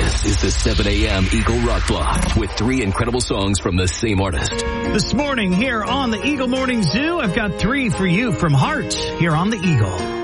This is the 7 a.m. Eagle Rock Block with 3 incredible songs from the same artist. This morning here on the Eagle Morning Zoo, I've got 3 for you from Heart here on the Eagle.